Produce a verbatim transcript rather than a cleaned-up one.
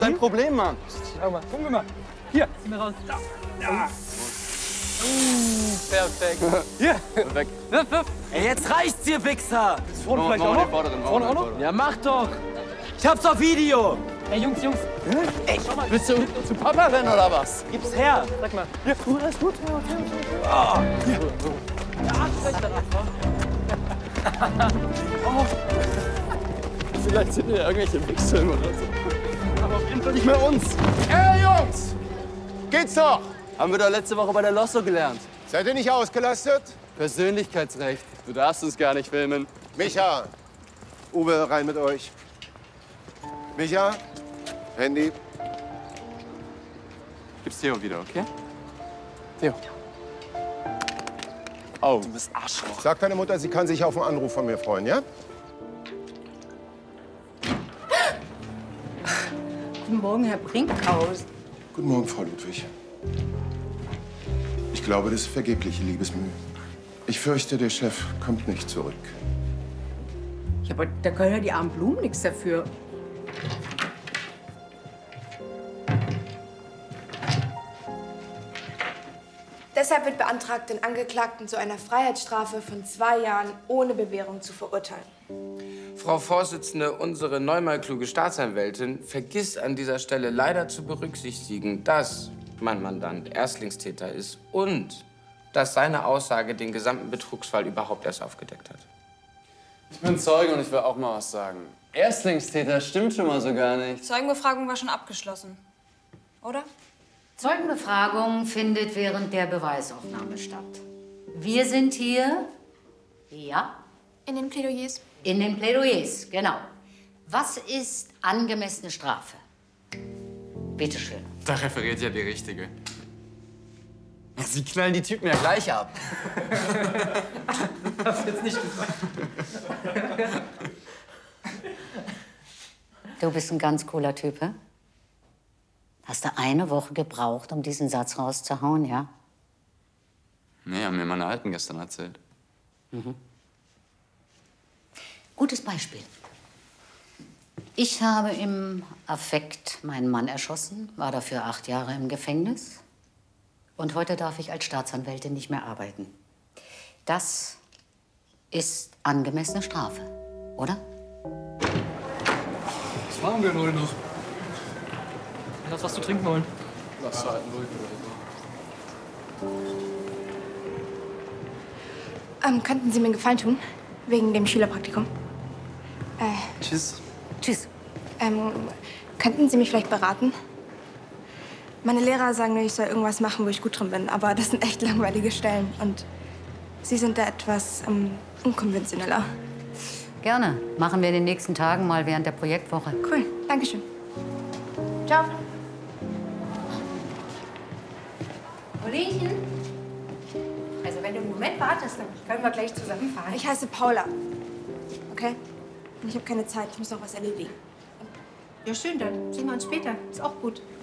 Dein Problem, Mann. Schau mal, gucken wir mal. Hier, zieh mir raus. Da. Da. Uh, perfekt. Hier. Weg. Wirf, wirf. Ey, jetzt reicht's, ihr Wichser! Ist vorne vielleicht auch noch? Vorne auch noch? Ja, mach doch! Ich hab's auf Video! Ey, Jungs, Jungs. Ey, schau mal, willst du zu Papa rennen oder was? Gib's her. Sag mal. Hier, du, alles gut. Oh. Hier. Ja, schlecht danach. Oh. Vielleicht sind wir ja irgendwelche Wichsfilme oder so. Aber auf jeden Fall nicht mehr uns. Ey, Jungs! Geht's doch! Haben wir doch letzte Woche bei der Losso gelernt. Seid ihr nicht ausgelastet? Persönlichkeitsrecht. Du darfst uns gar nicht filmen. Micha, Uwe, rein mit euch. Micha, Handy. Gib's Theo wieder, okay? Theo. Oh, du bist Arschloch. Sag deiner Mutter, sie kann sich auf einen Anruf von mir freuen, ja? Guten Morgen, Herr Brinkhaus. Guten Morgen, Frau Ludwig. Ich glaube, das ist vergebliche Liebesmühe. Ich fürchte, der Chef kommt nicht zurück. Ja, aber da können ja die armen Blumen nichts dafür. Deshalb wird beantragt, den Angeklagten zu einer Freiheitsstrafe von zwei Jahren ohne Bewährung zu verurteilen. Frau Vorsitzende, unsere neunmal kluge Staatsanwältin vergisst an dieser Stelle leider zu berücksichtigen, dass mein Mandant Erstlingstäter ist und dass seine Aussage den gesamten Betrugsfall überhaupt erst aufgedeckt hat. Ich bin Zeuge und ich will auch mal was sagen. Erstlingstäter stimmt schon mal so gar nicht. Zeugenbefragung war schon abgeschlossen, oder? Zeugenbefragung findet während der Beweisaufnahme statt. Wir sind hier, ja, In den Plädoyers? in den Plädoyers, genau. Was ist angemessene Strafe? Bitte schön. Da referiert ja die Richtige. Ja, sie knallen die Typen ja gleich ab. Hast du jetzt nicht gesagt. Du bist ein ganz cooler Typ, hä? Hast du eine Woche gebraucht, um diesen Satz rauszuhauen, ja? Nee, haben mir meine Alten gestern erzählt. Mhm. Gutes Beispiel. Ich habe im Affekt meinen Mann erschossen, war dafür acht Jahre im Gefängnis. Und heute darf ich als Staatsanwältin nicht mehr arbeiten. Das ist angemessene Strafe, oder? Was machen wir denn heute noch? Lass was zu trinken holen. Lass halten ruhig oder so. Ähm, könnten Sie mir einen Gefallen tun? Wegen dem Schülerpraktikum? Äh, Tschüss. Tschüss. ähm, könnten Sie mich vielleicht beraten? Meine Lehrer sagen mir, ich soll irgendwas machen, wo ich gut drin bin. Aber das sind echt langweilige Stellen. Und Sie sind da etwas ähm, unkonventioneller. Gerne. Machen wir in den nächsten Tagen mal während der Projektwoche. Cool, Dankeschön. Ciao. Kollegchen. Also wenn du einen Moment wartest, dann können wir gleich zusammenfahren. Ich heiße Paula. Okay? Und ich habe keine Zeit. Ich muss noch was erledigen. Ja, schön, dann sehen wir uns später. Ist auch gut.